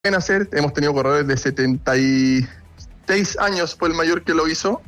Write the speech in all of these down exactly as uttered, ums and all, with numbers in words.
pueden hacer. Hemos tenido corredores de setenta y seis años, fue el mayor que lo hizo,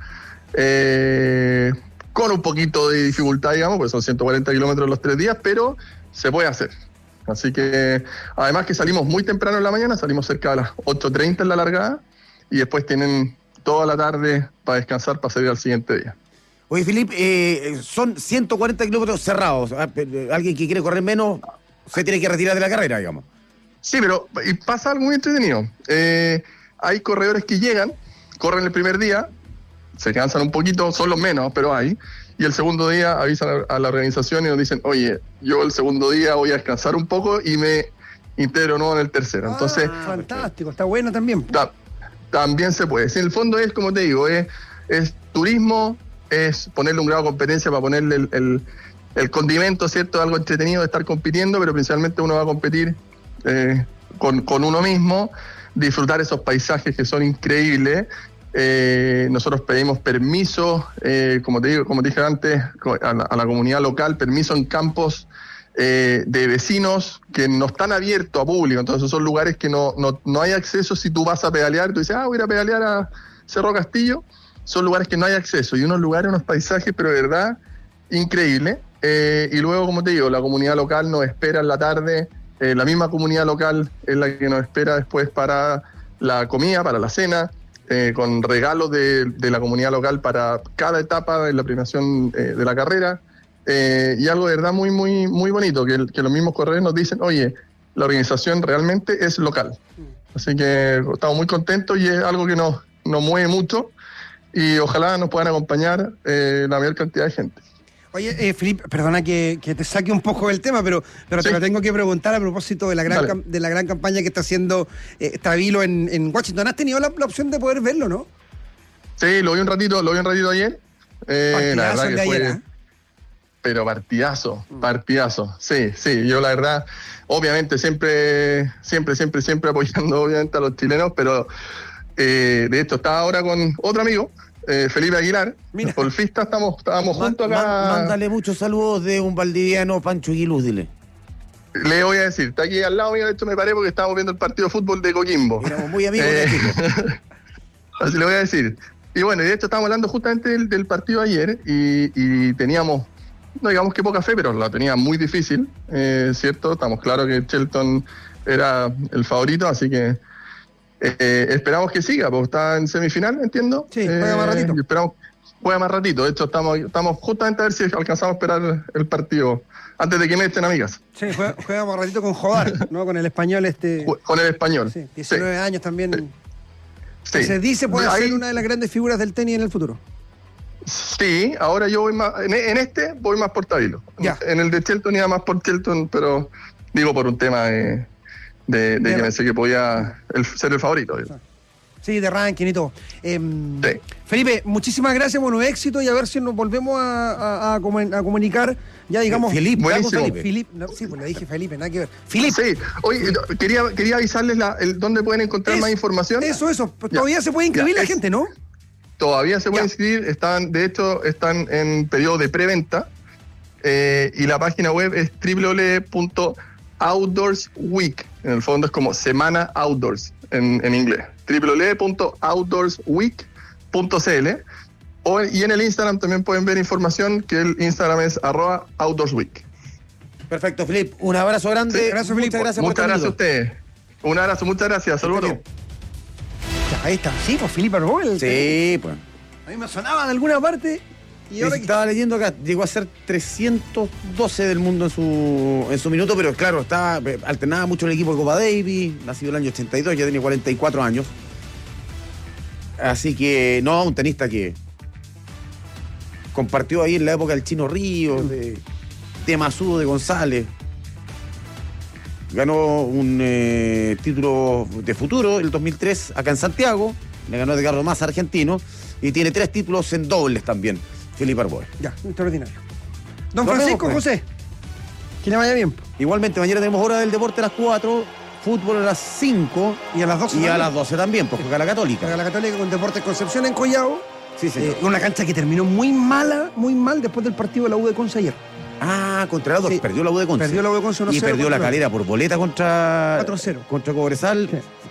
eh, con un poquito de dificultad, digamos, pues son ciento cuarenta kilómetros los tres días, pero se puede hacer. Así que, además que salimos muy temprano en la mañana, salimos cerca de las ocho treinta en la largada, y después tienen toda la tarde para descansar, para salir al siguiente día. Oye, Felipe, eh, son ciento cuarenta kilómetros cerrados. Alguien que quiere correr menos se tiene que retirar de la carrera, digamos. Sí, pero y pasa algo muy entretenido. Eh, hay corredores que llegan, corren el primer día, se cansan un poquito, son los menos, pero hay. Y el segundo día avisan a la organización y nos dicen, oye, yo el segundo día voy a descansar un poco y me integro nuevo en el tercero. Entonces, ah, fantástico, está bueno también. Ta, también se puede. Si en el fondo es, como te digo, es, es turismo, es ponerle un grado de competencia para ponerle el, el, el condimento, ¿cierto? Algo entretenido de estar compitiendo, pero principalmente uno va a competir eh, con, con uno mismo, disfrutar esos paisajes que son increíbles. Eh, nosotros pedimos permiso, eh, como te digo, como te dije antes, a la, a la comunidad local, permiso en campos eh, de vecinos que no están abiertos a público. Entonces son lugares que no, no, no hay acceso. Si tú vas a pedalear, tú dices, ah, voy a ir a pedalear a Cerro Castillo, son lugares que no hay acceso, y unos lugares, unos paisajes, pero de verdad, increíble. Eh, y luego, como te digo, la comunidad local nos espera en la tarde, eh, la misma comunidad local es la que nos espera después para la comida, para la cena, eh, con regalos de, de la comunidad local para cada etapa de la premiación eh, de la carrera, eh, y algo de verdad muy, muy, muy bonito, que, que los mismos corredores nos dicen, oye, la organización realmente es local. Así que estamos muy contentos y es algo que nos, nos mueve mucho, y ojalá nos puedan acompañar eh, la mayor cantidad de gente. Oye, eh, Felipe, perdona que, que te saque un poco del tema, pero, pero sí, te lo tengo que preguntar a propósito de la gran, cam, de la gran campaña que está haciendo eh, Stabilo en, en Washington. ¿Has tenido la, la opción de poder verlo, no? Sí, lo vi un ratito, lo vi un ratito ayer. Eh, la verdad que fue, ayer, ¿eh? Pero partidazo, partidazo. Sí, sí, yo la verdad, obviamente siempre, siempre, siempre, siempre apoyando obviamente a los chilenos, pero eh, de hecho estaba ahora con otro amigo, Eh, Felipe Aguilar, Mira. golfista, estamos, estábamos Man, juntos acá. Man, mándale muchos saludos de un valdiviano, Pancho Aguiluz, dile. Le voy a decir, está aquí al lado mío, de hecho me paré porque estábamos viendo el partido de fútbol de Coquimbo. Éramos muy amigos eh, de Así le voy a decir. Y bueno, de hecho estábamos hablando justamente del, del partido de ayer, y, y teníamos, no digamos que poca fe, pero la tenía muy difícil, eh, ¿cierto? Estamos claros que Shelton era el favorito, así que Eh, esperamos que siga, porque está en semifinal, entiendo. Sí, juega eh, más ratito. Esperamos juega más ratito. De hecho, estamos, estamos justamente a ver si alcanzamos a esperar el partido antes de que me echen amigas. Sí, juega, juega más ratito con Jodar, ¿no? Con el español este. Con el español. Sí, diecinueve sí. años también. Sí. Se dice puede Ahí, ser una de las grandes figuras del tenis en el futuro. Sí, ahora yo voy más, en, en este voy más por Stabilo. Ya. En el de Shelton iba más por Shelton, pero digo por un tema de... De, de que pensé que podía el, ser el favorito. Sí, de ranking y todo. Eh, sí. Felipe, muchísimas gracias, bueno, éxito, y a ver si nos volvemos a, a, a, a comunicar, ya digamos... Felipe, Felipe. Felipe no, sí, pues le dije Felipe, nada que ver. Felipe. Sí, oye, quería, quería avisarles la, el, dónde pueden encontrar es, más información. Eso, eso, pues todavía se puede inscribir ya, la es, gente, ¿no? Todavía se puede ya. inscribir, están, de hecho, están en periodo de preventa, eh, y la página web es doble u doble u doble u punto outdoors week. En el fondo es como semana outdoors en, en inglés. doble u doble u doble u punto outdoors week punto c l, o, y en el Instagram también pueden ver información, que el Instagram es arroba outdoorsweek. Perfecto, Felipe. Un abrazo grande. Sí, gracias, Felipe. Muchas gracias, muchas gracias a ustedes. Un abrazo, muchas gracias. Saludos. Ahí está. Sí, pues Felipe Arbol. Sí, pues. A mí me sonaba de alguna parte. Y ahora estaba que... leyendo acá, llegó a ser trescientos doce del mundo en su en su minuto, pero claro, estaba alternaba mucho el equipo de Copa Davis, nacido el año ochenta y dos, ya tenía cuarenta y cuatro años. Así que, no, un tenista que compartió ahí en la época del Chino Ríos, de, de Masudo, de González. Ganó un eh, título de futuro el dos mil tres acá en Santiago, le ganó Edgardo Massa, argentino, y tiene tres títulos en dobles también. Felipe Arbol. Ya, extraordinario. Don Francisco, vemos, José, que le vaya bien. Igualmente, mañana tenemos hora del deporte a las cuatro, fútbol a las cinco. Y a las doce Y también. a las doce también, pues juega la Católica. Juega la Católica con Deportes Concepción en Collao. Sí, señor. Eh, una cancha que terminó muy mala, muy mal después del partido de la U de Conce ayer. Ah, contra la sí. Perdió la U de Conce. Perdió la U de Conce Y perdió la Calera por boleta contra... cuatro cero. Contra Cobresal. Sí.